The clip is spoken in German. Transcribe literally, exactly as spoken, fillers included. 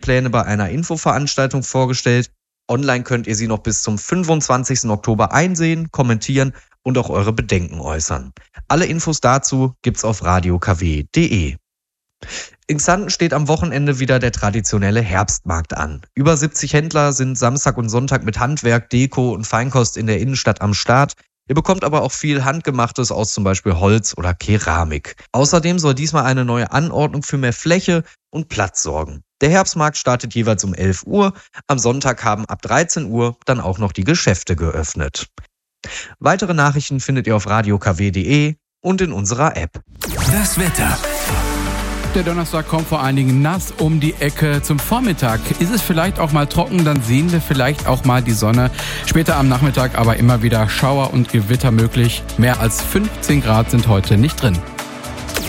Pläne bei einer Infoveranstaltung vorgestellt. Online könnt ihr sie noch bis zum fünfundzwanzigsten Oktober einsehen, kommentieren und auch eure Bedenken äußern. Alle Infos dazu gibt's auf radio k w punkt d e. In Xanten steht am Wochenende wieder der traditionelle Herbstmarkt an. Über siebzig Händler sind Samstag und Sonntag mit Handwerk, Deko und Feinkost in der Innenstadt am Start. Ihr bekommt aber auch viel Handgemachtes aus zum Beispiel Holz oder Keramik. Außerdem soll diesmal eine neue Anordnung für mehr Fläche und Platz sorgen. Der Herbstmarkt startet jeweils um elf Uhr. Am Sonntag haben ab dreizehn Uhr dann auch noch die Geschäfte geöffnet. Weitere Nachrichten findet ihr auf radio k w punkt d e und in unserer App. Das Wetter. Der Donnerstag kommt vor allen Dingen nass um die Ecke. Zum Vormittag ist es vielleicht auch mal trocken, dann sehen wir vielleicht auch mal die Sonne. Später am Nachmittag aber immer wieder Schauer und Gewitter möglich. Mehr als fünfzehn Grad sind heute nicht drin.